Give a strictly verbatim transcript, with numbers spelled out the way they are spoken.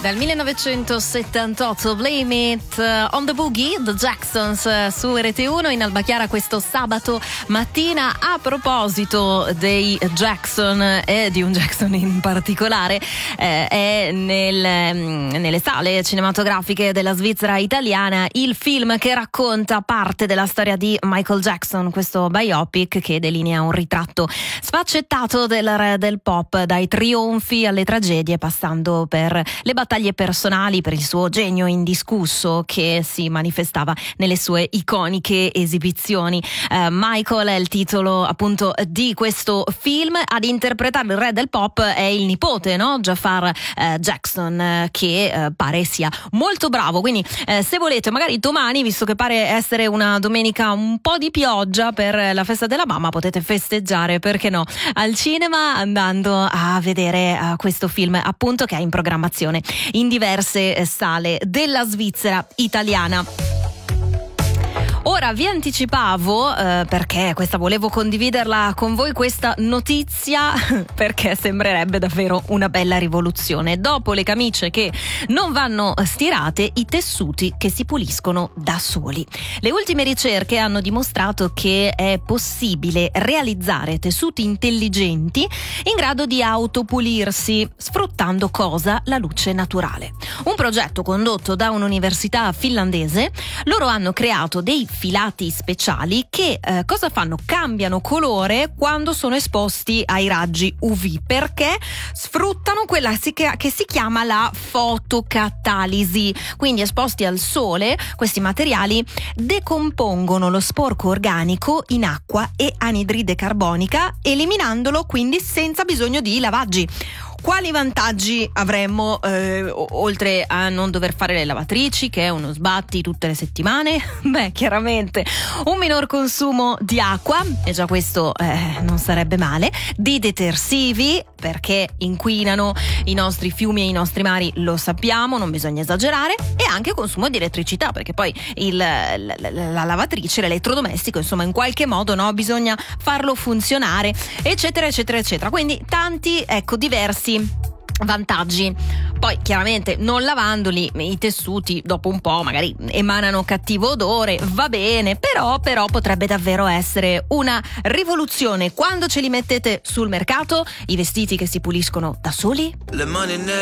Dal millenovecentosettantotto Blame It uh, on the Boogie, The Jacksons uh, su R T uno in Alba Chiara questo sabato mattina. A proposito dei Jackson e di un Jackson in particolare, eh, è nel, um, nelle sale cinematografiche della Svizzera italiana il film che racconta parte della storia di Michael Jackson, questo biopic che delinea un ritratto sfaccettato del re del pop, dai trionfi alle tragedie, passando per le battaglie personali, per il suo genio indiscusso che si manifestava nelle sue iconiche esibizioni. Uh, Michael è il titolo appunto di questo film. Ad interpretare il re del pop è il nipote, no? Jafar uh, Jackson, uh, che uh, pare sia molto bravo. Quindi uh, se volete, magari domani, visto che pare essere una domenica un po' di pioggia per la festa della mamma, potete festeggiare, perché no, al cinema, andando a vedere uh, questo film appunto che è in programmazione in diverse sale della Svizzera italiana. Ora vi anticipavo, eh, perché questa volevo condividerla con voi, questa notizia, perché sembrerebbe davvero una bella rivoluzione. Dopo le camicie che non vanno stirate, i tessuti che si puliscono da soli. Le ultime ricerche hanno dimostrato che è possibile realizzare tessuti intelligenti in grado di autopulirsi, sfruttando cosa? La luce naturale. Un progetto condotto da un'università finlandese. Loro hanno creato dei filati speciali che eh, cosa fanno? Cambiano colore quando sono esposti ai raggi U V, perché sfruttano quella che si chiama la fotocatalisi. Quindi esposti al sole, questi materiali decompongono lo sporco organico in acqua e anidride carbonica, eliminandolo quindi senza bisogno di lavaggi. Quali vantaggi avremmo, eh, oltre a non dover fare le lavatrici, che è uno sbatti tutte le settimane? Beh, chiaramente un minor consumo di acqua, e già questo eh, non sarebbe male, di detersivi, perché inquinano i nostri fiumi e i nostri mari, lo sappiamo, non bisogna esagerare, e anche consumo di elettricità, perché poi il, la, la, la lavatrice, l'elettrodomestico, insomma, in qualche modo, no, bisogna farlo funzionare, eccetera, eccetera, eccetera. Quindi tanti, ecco, diversi vantaggi. Poi chiaramente non lavandoli i tessuti dopo un po' magari emanano cattivo odore, va bene, però però potrebbe davvero essere una rivoluzione quando ce li mettete sul mercato, i vestiti che si puliscono da soli. Le mani nel